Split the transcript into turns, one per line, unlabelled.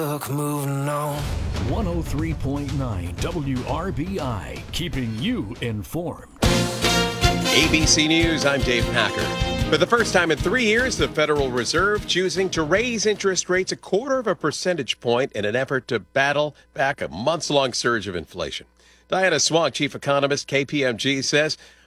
Moving on.
103.9 WRBI, keeping you informed.
ABC News, I'm Dave Packer. For the first time in 3 years, the Federal Reserve choosing to raise interest rates 0.25 percentage point in an effort to battle back a months-long surge of inflation. Diana Swong, chief economist, KPMG, says